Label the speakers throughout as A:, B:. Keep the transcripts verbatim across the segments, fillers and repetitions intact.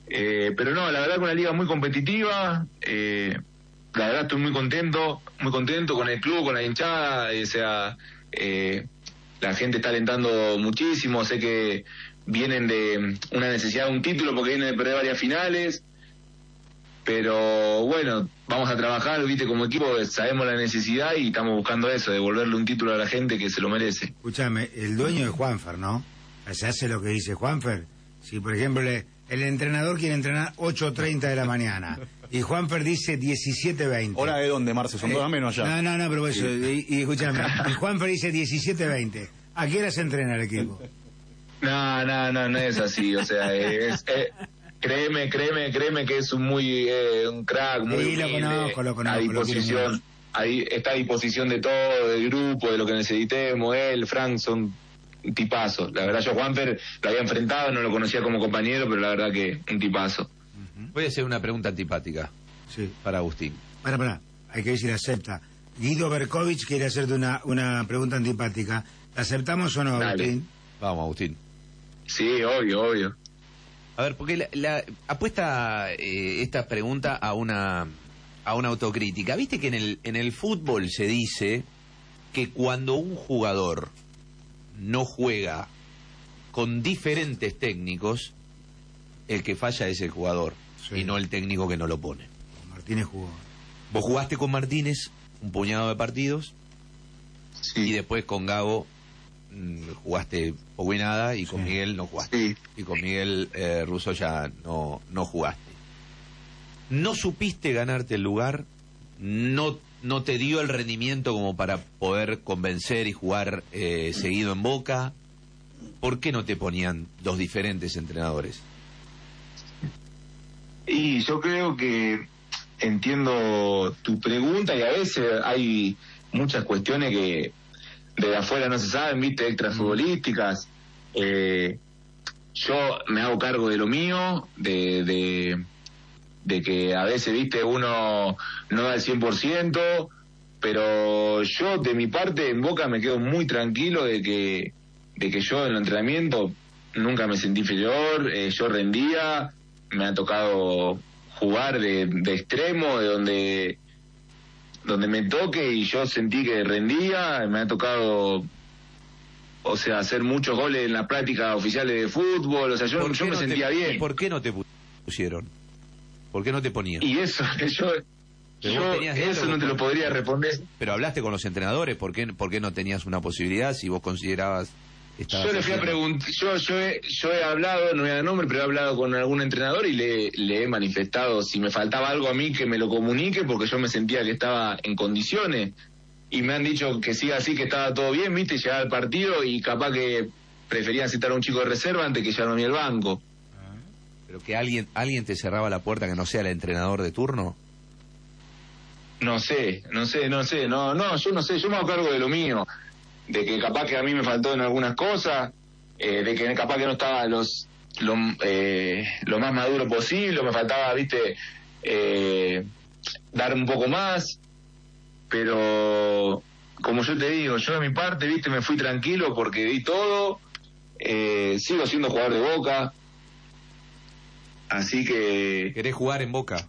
A: Eh, pero no, la verdad que una liga muy competitiva, eh, la verdad estoy muy contento, muy contento con el club, con la hinchada, o sea, eh, la gente está alentando muchísimo, sé que vienen de una necesidad de un título porque vienen de perder varias finales, pero bueno, vamos a trabajar, viste, como equipo sabemos la necesidad y estamos buscando eso, devolverle un título a la gente que se lo merece.
B: Escúchame, el dueño es Juanfer, ¿no? Se hace lo que dice Juanfer. Si, por ejemplo, le, el entrenador quiere entrenar ocho treinta de la mañana y Juanfer dice diecisiete veinte.
C: ¿Hora de dónde, Marce? ¿Son
B: eh,
C: dos menos allá?
B: No, no, no, pero pues, y, y escúchame, y Juanfer dice diecisiete veinte. ¿A qué hora se entrena el equipo?
A: No, no, no, no es así, o sea, es... es créeme, créeme, créeme que es un muy eh, un crack, muy
B: sí,
A: humilde,
B: lo conozco, lo conozco,
A: a disposición,
B: lo
A: ahí está a disposición de todo, del grupo, de lo que necesitemos, él, Frank, son un tipazo. La verdad yo Juanfer lo había enfrentado, no lo conocía como compañero, pero la verdad que un tipazo.
D: Uh-huh. Voy a hacer una pregunta antipática
B: sí.
D: para Agustín.
B: Para, para, hay que decir acepta. Guido Berkovich quiere hacerte una, una pregunta antipática. ¿La aceptamos o no,
A: Dale.
B: Agustín?
D: Vamos, Agustín.
A: Sí, obvio, obvio.
D: A ver, porque la, la apuesta eh, esta pregunta a una a una autocrítica. Viste que en el en el fútbol se dice que cuando un jugador no juega con diferentes técnicos, el que falla es el jugador sí. y no el técnico que no lo pone.
B: Martínez jugó.
D: Vos jugaste con Martínez un puñado de partidos
A: sí.
D: y después con Gago mmm, jugaste poco y nada y con sí. Miguel no jugaste.
A: Sí.
D: Y con Miguel eh, Russo ya no, no jugaste. No supiste ganarte el lugar, no, no te dio el rendimiento como para poder convencer y jugar eh, seguido en Boca. ¿Por qué no te ponían dos diferentes entrenadores?
A: Y yo creo que entiendo tu pregunta y a veces hay muchas cuestiones que de afuera no se saben, viste, extrafutbolísticas. Eh, yo me hago cargo de lo mío, de, de, de que a veces, viste, uno no da el cien por ciento, pero yo de mi parte en Boca me quedo muy tranquilo de que, de que yo en el entrenamiento nunca me sentí inferior, eh, yo rendía, me ha tocado jugar de, de extremo, de donde donde me toque y yo sentí que rendía, me ha tocado, o sea, hacer muchos goles en la práctica oficiales de fútbol, o sea, yo, yo me
D: no
A: sentía
D: te,
A: bien.
D: ¿Por qué no te pusieron? ¿Por qué no te ponían?
A: Y eso, yo, yo eso no te lo podría responder.
D: Pero hablaste con los entrenadores, ¿por qué, por qué no tenías una posibilidad si vos considerabas...
A: Yo le fui a preguntar, yo, yo, he, yo he hablado, no voy a dar nombre, pero he hablado con algún entrenador y le, le he manifestado si me faltaba algo a mí que me lo comunique porque yo me sentía que estaba en condiciones y me han dicho que siga así, que estaba todo bien, viste, llegar al partido y capaz que preferían citar a un chico de reserva antes que llevarme a mí al banco.
D: ¿Pero que alguien, alguien te cerraba la puerta que no sea el entrenador de turno?
A: No sé, no sé, no sé, no, no, yo no sé, yo me hago cargo de lo mío. De que capaz que a mí me faltó en algunas cosas, eh, de que capaz que no estaba los lo, eh, lo más maduro posible, me faltaba, viste, eh, dar un poco más, pero como yo te digo, yo de mi parte, viste, me fui tranquilo porque di todo, eh, sigo siendo jugador de Boca, así que...
D: ¿Querés jugar en Boca?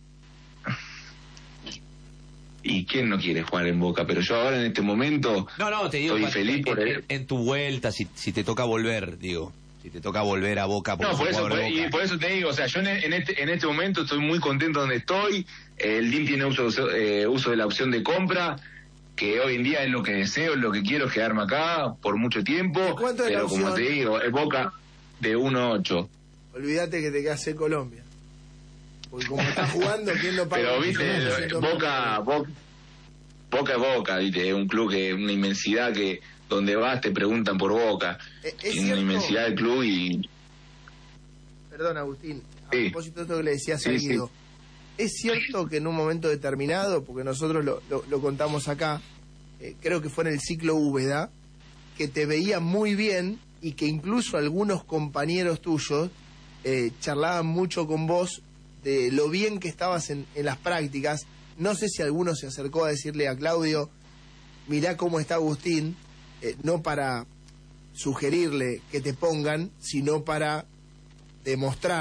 A: ¿Y quién no quiere jugar en Boca? Pero yo ahora en este momento
D: no, no, te digo,
A: estoy feliz
D: en,
A: por él.
D: En, en tu vuelta, si, si te toca volver, digo, si te toca volver a Boca.
A: No, por eso, por, y por eso te digo, o sea, yo en, en, este, en este momento estoy muy contento donde estoy, el D I N tiene uso, eh, uso de la opción de compra, que hoy en día es lo que deseo, es lo que quiero, es quedarme acá por mucho tiempo,
E: ¿Cuánto es la
A: pero
E: opción?
A: como te digo, es Boca de uno ocho.
E: Olvídate que te quedas en Colombia. Porque como estás jugando, ¿quién lo paga?
A: Pero viste, Boca, Boca... Boca es Boca, ¿viste? Es un club que una inmensidad que donde vas te preguntan por Boca.
E: ¿Es, es
A: es una
E: cierto?
A: inmensidad del club y...
E: Perdón, Agustín, a
A: sí.
E: propósito de esto que le decías
A: sí,
E: a Guido,
A: sí.
E: ¿es cierto que en un momento determinado, porque nosotros lo, lo, lo contamos acá, eh, creo que fue en el ciclo Úbeda, que te veía muy bien y que incluso algunos compañeros tuyos eh, charlaban mucho con vos de lo bien que estabas en, en las prácticas? No sé si alguno se acercó a decirle a Claudio, mirá cómo está Agustín, eh, no para sugerirle que te pongan, sino para demostrar